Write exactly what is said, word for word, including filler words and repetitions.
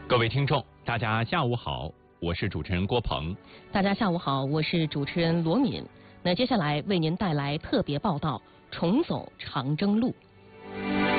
各位听众，大家下午好，我是主持人郭鹏。 大家下午好，我是主持人罗敏。那接下来为您带来特别报道：重走长征路。